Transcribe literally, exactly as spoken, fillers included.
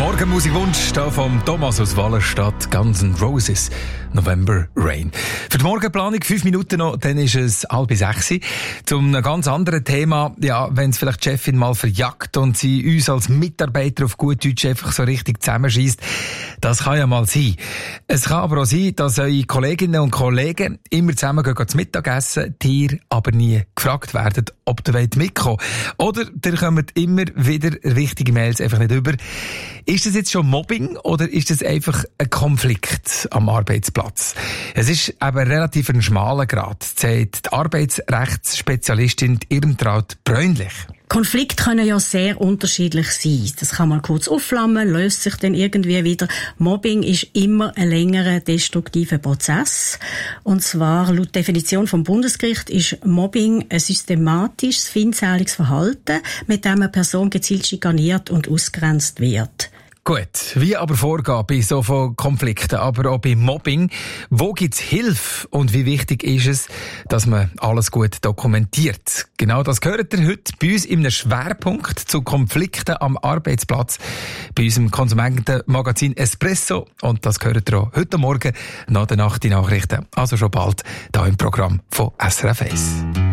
Morgenmusikwunsch hier vom Thomas aus Wallerstadt, Guns N' Roses, November Rain. Für die Morgenplanung fünf Minuten noch, dann ist es halb sechs. Zum einem ganz anderen Thema, ja, wenn es vielleicht die Chefin mal verjagt und sie uns als Mitarbeiter auf gut Deutsch einfach so richtig zusammenschießt, das kann ja mal sein. Es kann aber auch sein, dass eure Kolleginnen und Kollegen immer zusammen gehen zum Mittagessen, dir aber nie gefragt werden, ob ihr mitkommen wollt. Oder ihr kommt immer wieder wichtige Mails einfach nicht über. Ist das jetzt schon Mobbing oder ist das einfach ein Konflikt am Arbeitsplatz? Es ist aber relativ ein schmaler Grad, sagt die Arbeitsrechtsspezialistin Irmtraut Bräunlich. Konflikte können ja sehr unterschiedlich sein. Das kann mal kurz aufflammen, löst sich dann irgendwie wieder. Mobbing ist immer ein längerer destruktiver Prozess. Und zwar, laut Definition vom Bundesgericht, ist Mobbing ein systematisches, feindseliges Verhalten, mit dem eine Person gezielt schikaniert und ausgrenzt wird. Gut, wie aber vorgehen bei so von Konflikten, aber auch bei Mobbing? Wo gibt's Hilfe und wie wichtig ist es, dass man alles gut dokumentiert? Genau das gehört ihr heute bei uns in einem Schwerpunkt zu Konflikten am Arbeitsplatz bei unserem Konsumentenmagazin Espresso. Und das gehört ihr auch heute Morgen nach der Nacht die Nachrichten. Also schon bald hier im Programm von S R F eins.